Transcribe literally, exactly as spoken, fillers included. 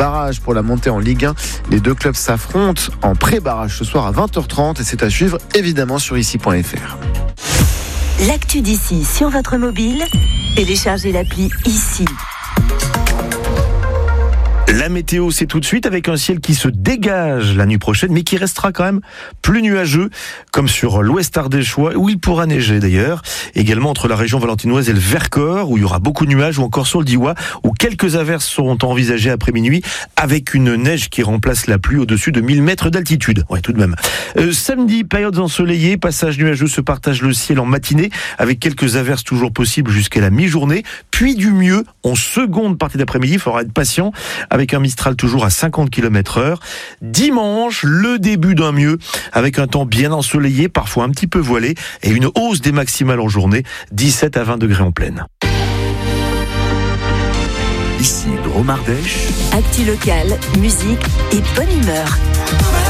barrage pour la montée en Ligue un. Les deux clubs s'affrontent en pré-barrage ce soir à vingt heures trente et c'est à suivre évidemment sur ici point f r. L'actu d'ici sur votre mobile, téléchargez l'appli ici. La météo, c'est tout de suite avec un ciel qui se dégage la nuit prochaine, mais qui restera quand même plus nuageux, comme sur l'ouest ardéchois, où il pourra neiger d'ailleurs. Également entre la région valentinoise et le Vercors, où il y aura beaucoup de nuages, ou encore sur le Diois, où quelques averses seront envisagées après minuit, avec une neige qui remplace la pluie au-dessus de mille mètres d'altitude. Ouais, tout de même. Euh, samedi, périodes ensoleillées, passage nuageux se partage le ciel en matinée, avec quelques averses toujours possibles jusqu'à la mi-journée, puis du mieux en seconde partie d'après-midi. Il faudra être patient, avec un Mistral toujours à cinquante kilomètres heure. Dimanche, le début d'un mieux, avec un temps bien ensoleillé, parfois un petit peu voilé, et une hausse des maximales en journée, dix-sept à vingt degrés en pleine. Ici Drôme Ardèche. Actu locale, musique et bonne humeur.